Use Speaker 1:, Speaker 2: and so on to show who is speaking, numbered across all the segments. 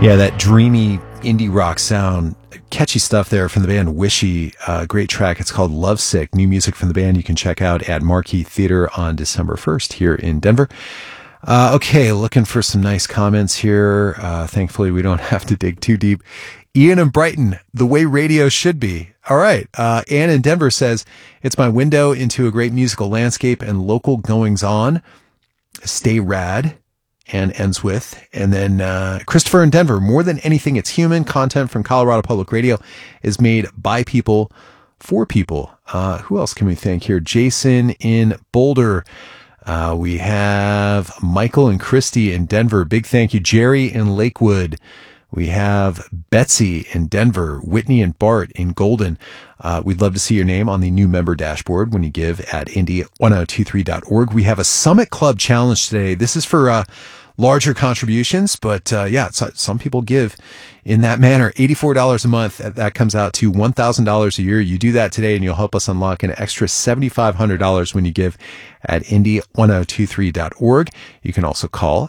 Speaker 1: Yeah, that dreamy indie rock sound. Catchy stuff there from the band Wishy. Great track. It's called Lovesick. New music from the band you can check out at Marquee Theater on December 1st here in Denver. Okay, looking for some nice comments here. Thankfully, we don't have to dig too deep. Ian in Brighton, the way radio should be. All right. Ann in Denver says, it's my window into a great musical landscape and local goings on. Stay rad. And ends with. And then Christopher in Denver, more than anything, it's human. Content from Colorado Public Radio is made by people for people. Who else can we thank here? Jason in Boulder. We have Michael and Christy in Denver. Big thank you. Jerry in Lakewood. We have Betsy in Denver, Whitney and Bart in Golden. We'd love to see your name on the new member dashboard when you give at indy1023.org. We have a Summit Club challenge today. This is for larger contributions, but some people give in that manner. $84 a month. That comes out to $1,000 a year. You do that today and you'll help us unlock an extra $7,500 when you give at indy1023.org. You can also call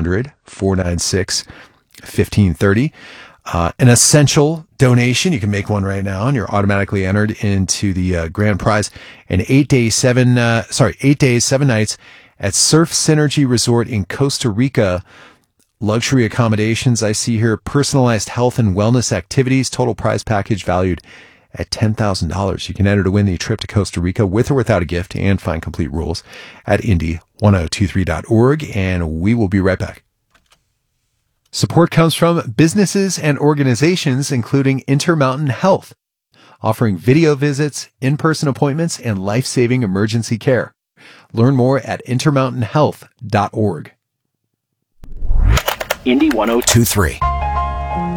Speaker 1: 800-496-1530. An essential donation. You can make one right now and you're automatically entered into the grand prize. An 8 days, 7 nights at Surf Synergy Resort in Costa Rica. Luxury accommodations I see here. Personalized health and wellness activities. Total prize package valued at $10,000. You can enter to win the trip to Costa Rica with or without a gift and find complete rules at indy1023.org. And we will be right back. Support comes from businesses and organizations, including Intermountain Health, offering video visits, in-person appointments, and life-saving emergency care. Learn more at intermountainhealth.org.
Speaker 2: Indy 1023.